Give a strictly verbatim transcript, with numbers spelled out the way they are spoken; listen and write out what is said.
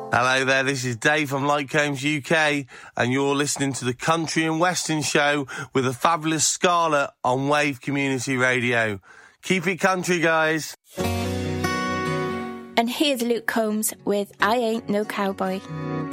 Hello there, this is Dave from Light Combs U K, and you're listening to the Country and Western Show with the fabulous Scarlett on Wave Community Radio. Keep it country, guys. And here's Luke Combs with I Ain't No Cowboy.